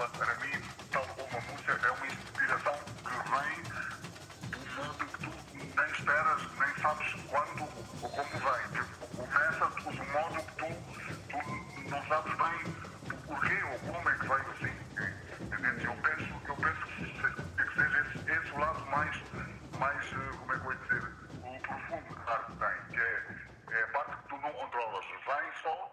para mim, tal como uma música, é uma inspiração que vem do mundo que tu nem esperas, nem sabes quando ou como vem. Começa do modo que tu não sabes bem o porquê ou como é que vem assim. Entende? Eu penso que seja esse o lado mais, como é que eu vou dizer, o profundo que a arte tem, que é a parte que tu não controlas. Vem só